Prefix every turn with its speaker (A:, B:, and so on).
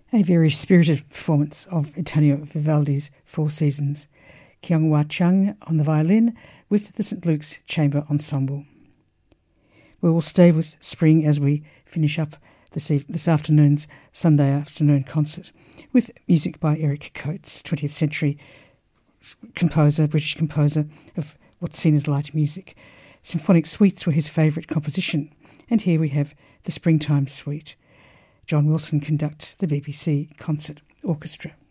A: A very spirited performance of Antonio Vivaldi's Four Seasons. Kyung-Hwa Chung on the violin with the St. Luke's Chamber Ensemble. We will stay with spring as we finish up this afternoon's Sunday afternoon concert with music by Eric Coates, 20th century composer, British composer of what's seen as light music. Symphonic suites were his favourite composition, and here we have the Springtime Suite. John Wilson conducts the BBC Concert Orchestra.